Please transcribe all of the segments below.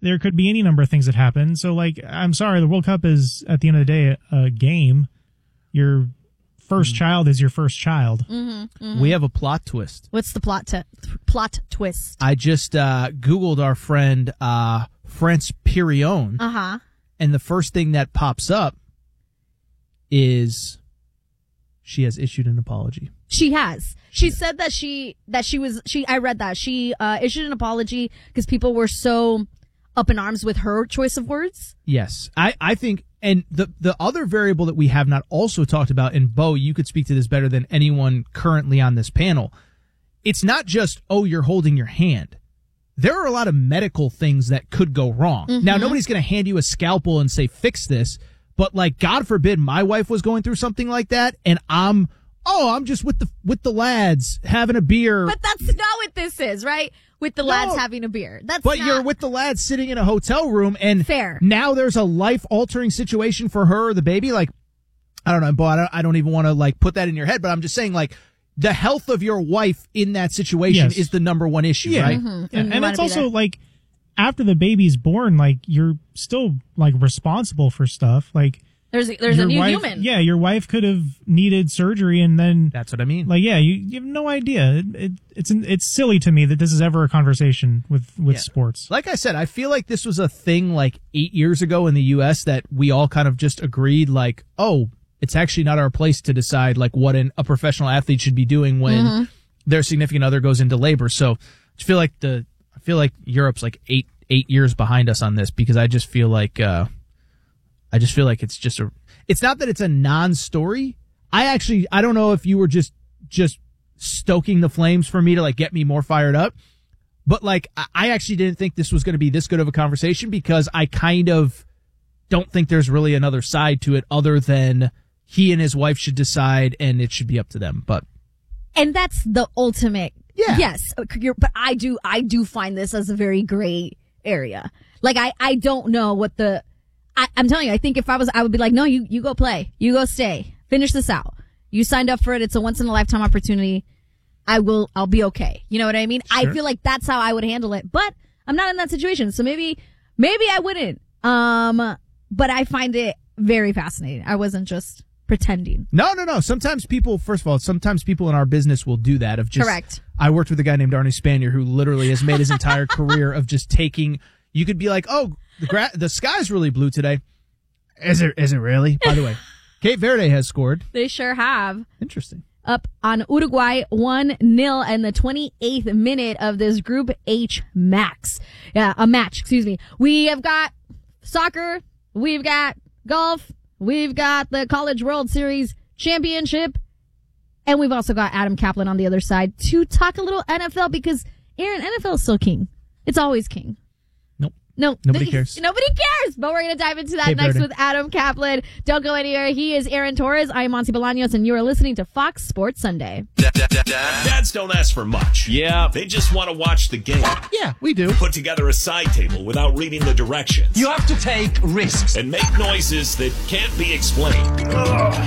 there could be any number of things that happen. So, like, I'm sorry, the World Cup is, at the end of the day, a game. Your first child is your first child. We have a plot twist. What's the plot twist? I just Googled our friend France Pirion. Uh-huh. And the first thing that pops up is she has issued an apology. She has. She said that I read that. She issued an apology because people were so up in arms with her choice of words. Yes. I think, and the other variable that we have not also talked about, and Bo, you could speak to this better than anyone currently on this panel. It's not just, oh, you're holding your hand. There are a lot of medical things that could go wrong. Mm-hmm. Now, nobody's going to hand you a scalpel and say, fix this. But, like, God forbid my wife was going through something like that, and I'm just with the lads having a beer. But that's not what this is, right? With the lads having a beer. You're with the lads sitting in a hotel room, and fair. Now there's a life-altering situation for her or the baby. Like, I don't know, Bo, I don't even want to, like, put that in your head, but I'm just saying, like, the health of your wife in that situation is the number one issue, right? Mm-hmm. And it's also, like, after the baby's born, like, you're still, like, responsible for stuff. Like, there's a new human. Yeah, your wife could have needed surgery, and then that's what I mean. Like, yeah, you have no idea. It's silly to me that this is ever a conversation with sports. Like I said, I feel like this was a thing like 8 years ago in the U.S. that we all kind of just agreed, like, oh, it's actually not our place to decide like what a professional athlete should be doing when their significant other goes into labor. So I feel like Europe's like eight years behind us on this, because I just feel like it's just it's not that it's a non-story. I don't know if you were just stoking the flames for me to like get me more fired up, but like I actually didn't think this was going to be this good of a conversation, because I kind of don't think there's really another side to it other than he and his wife should decide and it should be up to them. And that's the ultimate. Yeah. Yes. But I do find this as a very gray area. Like, I don't know what I'm telling you, I think if I would be like, no, you go play. You go stay. Finish this out. You signed up for it. It's a once in a lifetime opportunity. I'll be okay. You know what I mean? Sure. I feel like that's how I would handle it, but I'm not in that situation. So maybe I wouldn't. But I find it very fascinating. I wasn't just pretending. No. Sometimes people in our business will do that of just. Correct. I worked with a guy named Arnie Spanier who literally has made his entire career of just taking, you could be like, oh, the sky's really blue today. Is it really? By the way, Cape Verde has scored. They sure have. Interesting. Up on Uruguay 1-0 in the 28th minute of this Group H match. We have got soccer, we've got golf, we've got the College World Series Championship, and we've also got Adam Kaplan on the other side to talk a little NFL, because, Aaron, NFL is still king. It's always king. No. Nobody cares. Nobody cares. But we're going to dive into that next with Adam Kaplan. Don't go anywhere. He is Aaron Torres. I am Monty Bolaños, and you are listening to Fox Sports Sunday. Dads don't ask for much. Yeah. They just want to watch the game. Yeah, we do. Put together a side table without reading the directions. You have to take risks. And make noises that can't be explained. You're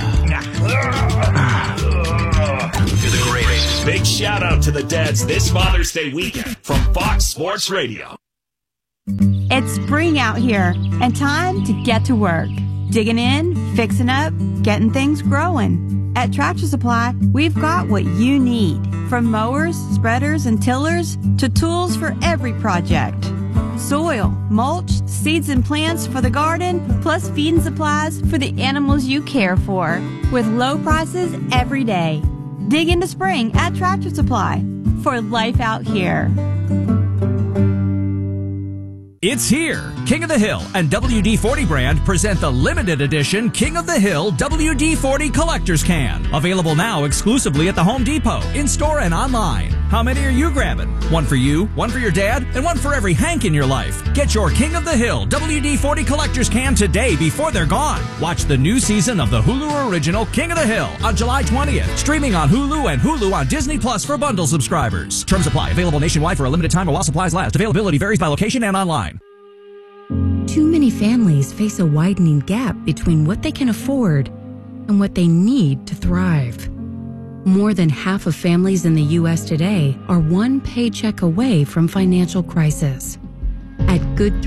the greatest. Big shout out to the dads this Father's Day weekend from Fox Sports Radio. It's spring out here, and time to get to work. Digging in, fixing up, getting things growing. At Tractor Supply, we've got what you need. From mowers, spreaders, and tillers to tools for every project. Soil, mulch, seeds and plants for the garden, plus feeding supplies for the animals you care for. With low prices every day. Dig into spring at Tractor Supply for life out here. It's here. King of the Hill and WD-40 brand present the limited edition King of the Hill WD-40 Collector's Can. Available now exclusively at the Home Depot, in-store and online. How many are you grabbing? One for you, one for your dad, and one for every Hank in your life. Get your King of the Hill WD-40 Collector's Can today before they're gone. Watch the new season of the Hulu original King of the Hill on July 20th. Streaming on Hulu and Hulu on Disney Plus for bundle subscribers. Terms apply. Available nationwide for a limited time while supplies last. Availability varies by location and online. Too many families face a widening gap between what they can afford and what they need to thrive. More than half of families in the U.S. today are one paycheck away from financial crisis. At Good